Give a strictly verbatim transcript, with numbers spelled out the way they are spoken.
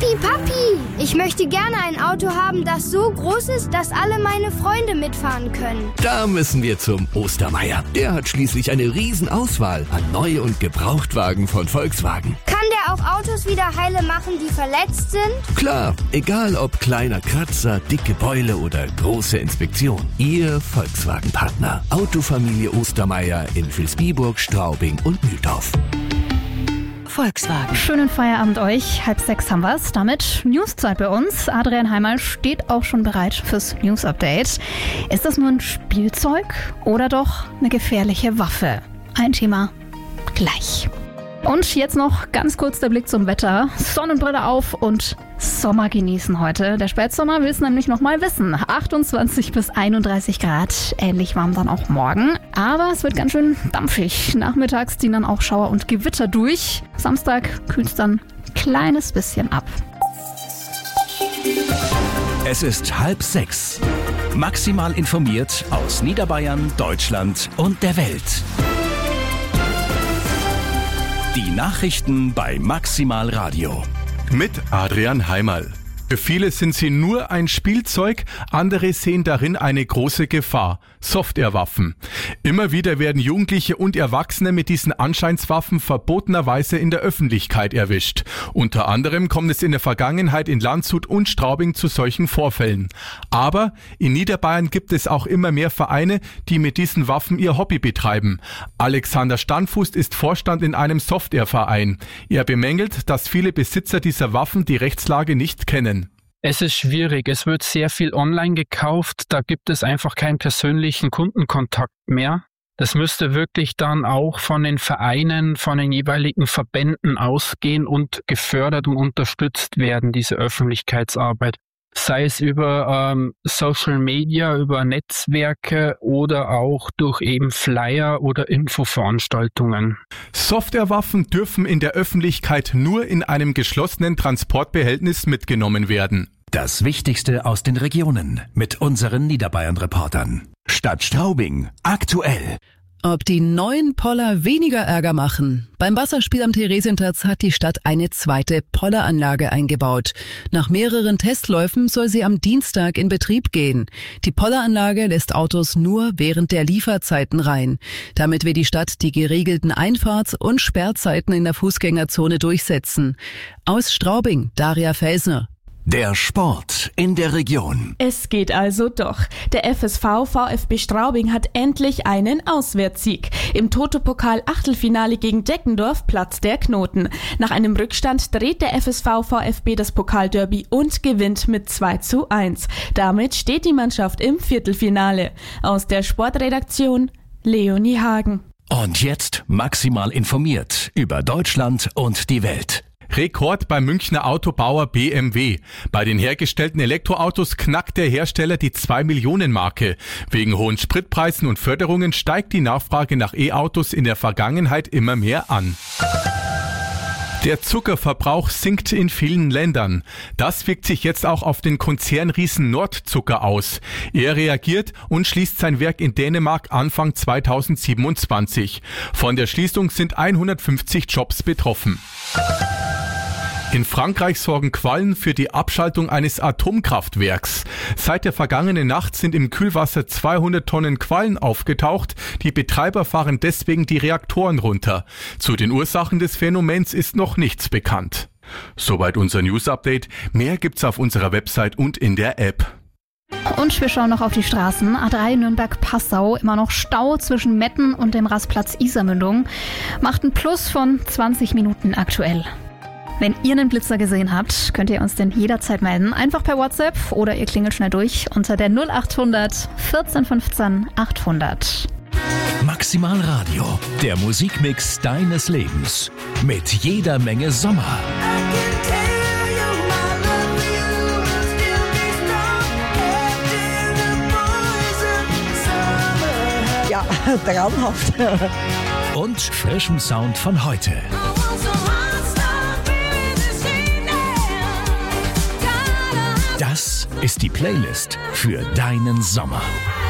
Papi, Papi, ich möchte gerne ein Auto haben, das so groß ist, dass alle meine Freunde mitfahren können. Da müssen wir zum Ostermeier. Der hat schließlich eine Riesenauswahl an Neu- und Gebrauchtwagen von Volkswagen. Kann der auch Autos wieder heile machen, die verletzt sind? Klar, egal ob kleiner Kratzer, dicke Beule oder große Inspektion. Ihr Volkswagen-Partner. Autofamilie Ostermeier in Vilsbiburg, Straubing und Mühldorf. Volkswagen. Schönen Feierabend euch. Halb sechs haben wir's. Damit Newszeit bei uns. Adrian Heimal steht auch schon bereit fürs News-Update. Ist das nur ein Spielzeug oder doch eine gefährliche Waffe? Ein Thema gleich. Und jetzt noch ganz kurz der Blick zum Wetter. Sonnenbrille auf und Sommer genießen heute. Der Spätsommer will es nämlich noch mal wissen. achtundzwanzig bis einunddreißig Grad. Ähnlich warm dann auch morgen. Aber es wird ganz schön dampfig. Nachmittags ziehen dann auch Schauer und Gewitter durch. Samstag kühlt es dann ein kleines bisschen ab. Es ist halb sechs. Maximal informiert aus Niederbayern, Deutschland und der Welt. Die Nachrichten bei Maximal Radio. Mit Adrian Heimal. Für viele sind sie nur ein Spielzeug, andere sehen darin eine große Gefahr. Softwarewaffen. Immer wieder werden Jugendliche und Erwachsene mit diesen Anscheinswaffen verbotenerweise in der Öffentlichkeit erwischt. Unter anderem kommt es in der Vergangenheit in Landshut und Straubing zu solchen Vorfällen. Aber in Niederbayern gibt es auch immer mehr Vereine, die mit diesen Waffen ihr Hobby betreiben. Alexander Standfuß ist Vorstand in einem Softwareverein. Er bemängelt, dass viele Besitzer dieser Waffen die Rechtslage nicht kennen. Es ist schwierig. Es wird sehr viel online gekauft. Da gibt es einfach keinen persönlichen Kundenkontakt mehr. Das müsste wirklich dann auch von den Vereinen, von den jeweiligen Verbänden ausgehen und gefördert und unterstützt werden, diese Öffentlichkeitsarbeit. Sei es über ähm, Social Media, über Netzwerke oder auch durch eben Flyer oder Infoveranstaltungen. Softwarewaffen dürfen in der Öffentlichkeit nur in einem geschlossenen Transportbehältnis mitgenommen werden. Das Wichtigste aus den Regionen mit unseren Niederbayern-Reportern. Stadt Straubing aktuell. Ob die neuen Poller weniger Ärger machen? Beim Wasserspiel am Theresienplatz hat die Stadt eine zweite Polleranlage eingebaut. Nach mehreren Testläufen soll sie am Dienstag in Betrieb gehen. Die Polleranlage lässt Autos nur während der Lieferzeiten rein. Damit will die Stadt die geregelten Einfahrts- und Sperrzeiten in der Fußgängerzone durchsetzen. Aus Straubing, Daria Felsner. Der Sport in der Region. Es geht also doch. Der F S V VfB Straubing hat endlich einen Auswärtssieg. Im Toto-Pokal-Achtelfinale gegen Deckendorf platzt der Knoten. Nach einem Rückstand dreht der F S V VfB das Pokalderby und gewinnt mit zwei zu eins. Damit steht die Mannschaft im Viertelfinale. Aus der Sportredaktion Leonie Hagen. Und jetzt maximal informiert über Deutschland und die Welt. Rekord beim Münchner Autobauer B M W. Bei den hergestellten Elektroautos knackt der Hersteller die zwei Millionen Marke. Wegen hohen Spritpreisen und Förderungen steigt die Nachfrage nach E-Autos in der Vergangenheit immer mehr an. Der Zuckerverbrauch sinkt in vielen Ländern. Das wirkt sich jetzt auch auf den Konzernriesen Nordzucker aus. Er reagiert und schließt sein Werk in Dänemark Anfang zweitausendsiebenundzwanzig. Von der Schließung sind hundertfünfzig Jobs betroffen. In Frankreich sorgen Quallen für die Abschaltung eines Atomkraftwerks. Seit der vergangenen Nacht sind im Kühlwasser zweihundert Tonnen Quallen aufgetaucht. Die Betreiber fahren deswegen die Reaktoren runter. Zu den Ursachen des Phänomens ist noch nichts bekannt. Soweit unser News-Update. Mehr gibt's auf unserer Website und in der App. Und wir schauen noch auf die Straßen. A drei Nürnberg-Passau, immer noch Stau zwischen Metten und dem Rastplatz Isarmündung. Macht ein Plus von zwanzig Minuten aktuell. Wenn ihr einen Blitzer gesehen habt, könnt ihr uns denn jederzeit melden. Einfach per WhatsApp oder ihr klingelt schnell durch unter der null achthundert vierzehn fünfzehn achthundert. Maximal Radio, der Musikmix deines Lebens. Mit jeder Menge Sommer. Ja, traumhaft. Und frischem Sound von heute. Das ist die Playlist für deinen Sommer.